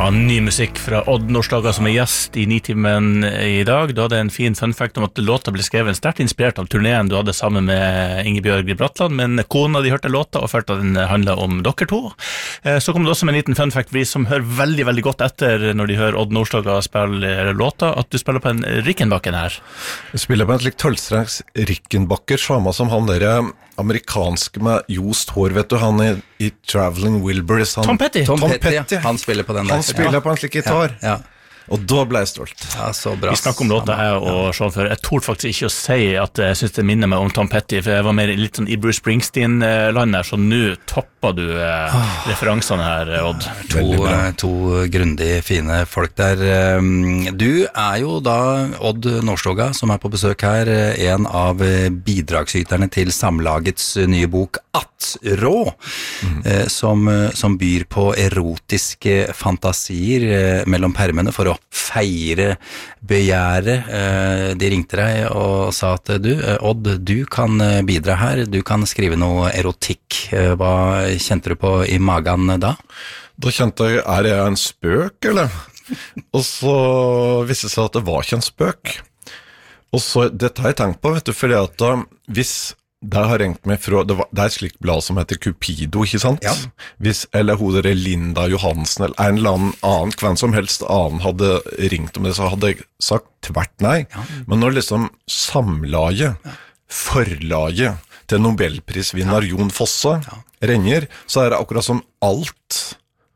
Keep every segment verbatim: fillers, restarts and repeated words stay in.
Ja, ny musikk fra Odd Nordstoga som er gjest i Nitimen i dag. Du hadde en fin fun fact om at låta ble skrevet sterkt inspirert av turneen du hadde sammen med Ingebjørg Bratland, men kona de hørte låta og følte at den handlet om dere to. Så kom det også med en liten fun fact for de som hører veldig, veldig godt etter når de hører Odd Nordstoga spille låta, at du spiller på en Rickenbacker her. Jeg spiller på en slik tolvstrengs Rickenbacker, samme som han der amerikanske med jost hår, vet du, han er i Traveling Wilburys. Han, Tom Petty. Tom, Tom Petty, Petty. ja. Han spiller på den der. Han spiller ja. på en slik gitar. Ja, ja. Og da ble jeg stolt. Ja, så bra. Vi snakker om låta her og Sean før. Jeg torde faktisk ikke å si at jeg synes det minner meg om Tom Petty, for jeg var mer litt sånn i Bruce Springsteen-land her, så nå topper du eh, referansene her, Odd. To, to grundig fine folk der. Du er jo da Odd Nordstoga, som er på besøk her, en av bidragsyterne til Samlagets nye bok Attrå, mm. som, som byr på erotiske fantasier mellom permene for å feire begjæret. De ringte deg og sa at du, Odd, du kan bidra her, du kan skrive noe erotikk. Hva kjente du på i magen da? Da kjente jeg, er jeg en spøk, eller? Og så viste det seg at det var ikke en spøk. Og så, dette har jeg tenkt på, vet du, fordi at da, hvis det har ringt meg fra, det, var, det er et slikt blad som heter Cupido, ikke sant? Ja. Hvis, eller hun der Linda Johansen, eller en eller annen annen, hvem som helst annen hadde ringt om det, så hadde jeg sagt tvert nei. Ja. Men når liksom samlaget, ja. forlaget til Nobelprisvinner ja. Jon Fosse ja. ringer, så er det akkurat som alt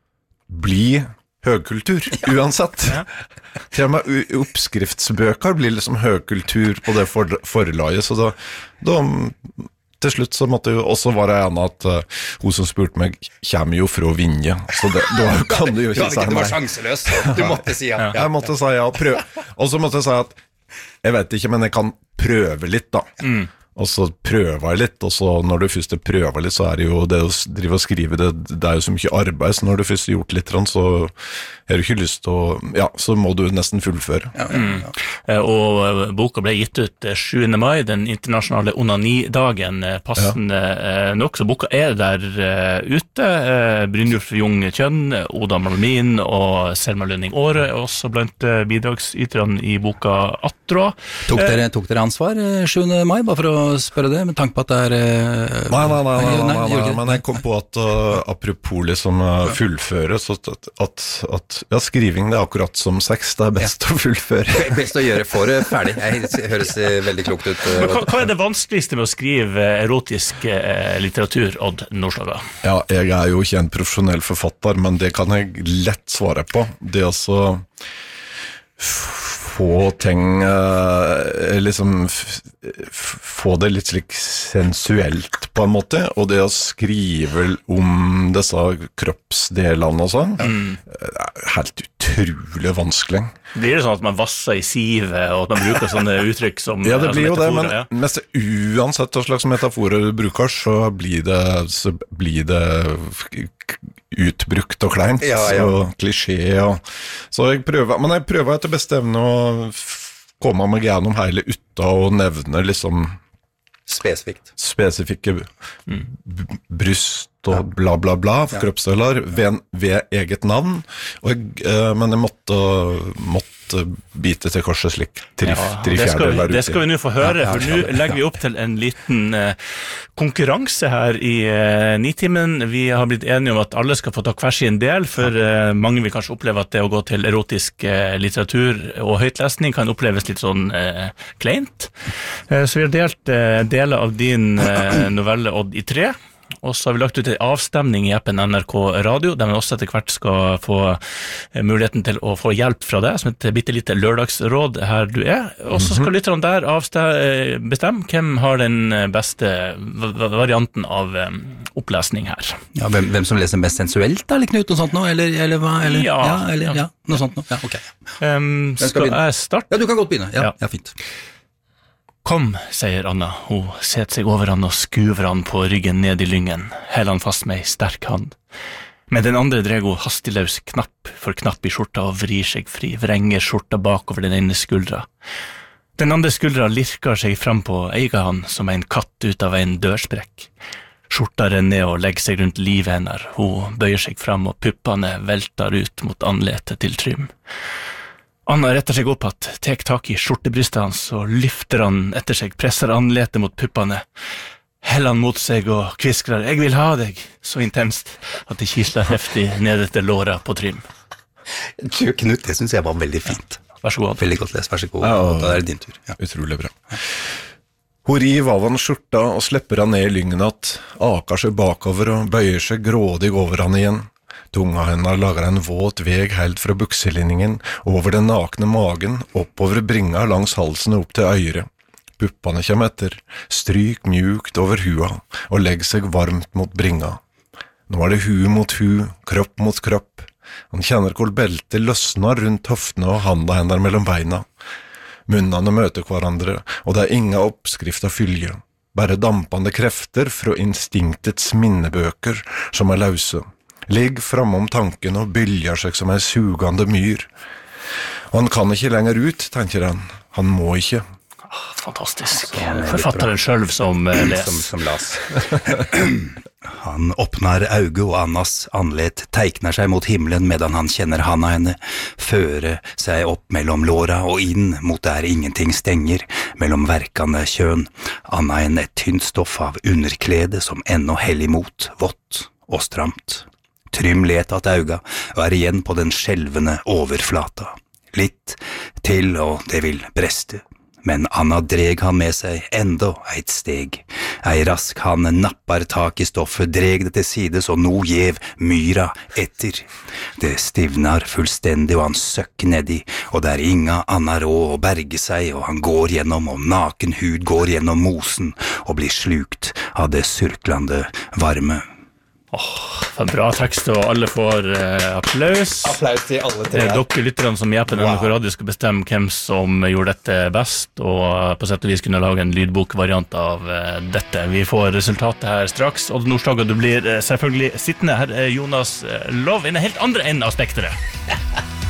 blir høgkultur, ja. uansett. Ja. Til og med oppskriftsbøker blir liksom høgkultur på det for, forlaget, så da, da til slutt så måtte jo også være en at uh, hun som spurte meg kommer jo fra Vinje, så det, da kan du jo ikke si nei. Du var sjanseløs, du måtte si ja. ja. Jeg måtte si ja, prøv. Og så måtte jeg si at jeg vet ikke, men jeg kan prøve litt da. Mm. Og så prøver jeg litt, og så når du først prøver litt, så er det jo det å drive og skrive, det, det er jo så mye arbeid, så når du først har gjort litt, så har du ikke lyst til å, ja, så må du nesten fullføre. Ja, ja, ja. Mm. Og boka ble gitt ut sjuende mai, den internasjonale onani-dagen, passende ja. nok, så boka er der ute. Brynjulf Jung Kjønn, Oda Malmin og Selma Lønning Åre, også blant bidragsyterne i boka Attrå. Tok dere, tok dere ansvar sjuende mai, bare for å spørre det, med tanke på at det er uh, nei, nei, nei, nei, nei, nei, nei, men jeg kom på at uh, apropos liksom uh, fullføre, så at, at, at ja, skriving det er akkurat som sex, det er best ja. å fullføre. Best å gjøre for uh, ferdig, jeg høres uh, veldig klokt ut. Uh, men hva, hva er det vanskeligste med å skrive erotisk uh, litteratur, Odd Nordstoga? Ja, jeg er jo ikke en profesjonell forfatter, men det kan jeg lett svare på. Det er altså få ting uh, liksom f- f- få det litt slik sensuelt på en måte, og det å skrive om disse kroppsdelene og sånn mm. er helt utrolig vanskelig. Blir det sånn at man vasser i sive og at man bruker sånne uttrykk som ja, det blir jo det, men ja. mest uansett hva slags metaforer du bruker, så blir det, så blir det utbrukt og kleint ja, ja. og klisjé og, så jeg prøver, men jeg prøver etter beste evne å f- komme meg gjennom hele utta og nevne liksom spesifikt spesifikke mm. b- bryst og bla bla bla for ja. kroppsdeler ved, ved eget navn og jeg, eh, men jeg måtte, måtte bite til korset slik tre, ja, tre det, skal vi, der det skal vi nå få høre, ja, ja, for nå ja, ja. legger vi opp til en liten uh, konkurranse her i uh, Nitimen. Vi har blitt enige om at alle skal få ta hver sin del, for uh, mange vil kanskje oppleve at det å gå til erotisk uh, litteratur og høytlesning kan oppleves litt sånn uh, kleint. Uh, så vi har delt uh, deler av din uh, novelle, Odd, i tre. Og så har vi lagt ut en avstemning i appen N R K Radio, der man også etter hvert skal få muligheten til å få hjelp fra deg, som et bitte lite lørdagsråd her du er. Og så skal lytterne der avste- bestemme hvem har den beste varianten av opplesning her. Ja, hvem, hvem som leser mest sensuelt da, eller Knut, noe sånt nå? Eller, eller hva? Eller, ja, ja, eller, ja. ja, noe sånt nå. Ja, ok. Um, skal skal jeg starte? Ja, du kan godt begynne. Ja, ja. ja fint. Kom, sier Anna. Hun setter seg over han og skuver han på ryggen ned i lyngen, heller han fast med ei sterk hand. Med den andre dreg hun hastiglaus knapp for knapp i skjorta og vrir seg fri, vrenger skjorta bakover den ene skuldra. Den andre skuldra lirker seg frem på eiga han som en katt ut av en dørsprekk. Skjorta renner ned og legger seg rundt livet hennes. Hun bøyer seg fram, og puppene velter ut mot anletet til Trym. Anna retter seg opp at, tek tak i skjortebrystet hans, og lyfter han etter seg, presser anletet mot puppene. Heller han mot seg og kviskrer, jeg vil ha deg, så intenst at det kisler heftig ned etter låra på Trym. Knut, det synes jeg var veldig fint. Vær så god. Veldig godt lest, vær så god. Ja, da er det din tur. Ja. Utrolig bra. Hun river av han skjorta og slipper han ned i lyngen at, akar seg bakover og bøyer seg grådig over han igjen. Tunga henne lager en våt veg helt fra bukselinningen, over den nakne magen, oppover bringa langs halsen og opp til øyre. Puppene kommer etter, stryk mjukt over hua og legger seg varmt mot bringa. Nå er det hu mot hu, kropp mot kropp. Han kjenner hvor beltet løsner rundt hoftene og handa henne mellom beina. Munnene møter hverandre, og det er ingen oppskrift av fylje. Bare dampende krefter fra instinktets minnebøker som er løse. Ligg framom tanken og bylger seg som en sugende myr. Han kan ikke lenger ut, tenker han. Han må ikke. Ah, fantastisk. Forfatteren selv som uh, les. Som, som las. Han åpner auge, og Annas anlet teikner seg mot himmelen medan han kjenner handa henne føre seg opp mellom låra og inn mot der ingenting stenger, mellom verkande kjøn. Anna en et tynt stoff av underklede som ennå hell imot, vått og stramt. Trym let at auga og er igjen på den skjelvende overflata. Litt til, og det vil breste. Men Anna dreg han med seg enda eit steg. Ei rask han nappar tak i stoffet, dreg det til sides, og nå gjev myra etter. Det stivnar fullstendig, og han søkker nedi, og det er inga anna råd å berge seg, og han går gjennom, og naken hud går gjennom mosen, og blir slukt av det surklande varme. Åh, for en bra tekst, og alle får eh, applaus. Applaus til alle tre. Det er dere lytterne som hjelper N R K Radio skal bestemme hvem som gjorde dette best, og på sett og vis kunne lage en lydbokvariant av eh, dette. Vi får resultatet her straks. Odd Nordstoga, du blir eh, selvfølgelig sittende. Her er Jonas eh, Lov, en helt andre enden av spekteret.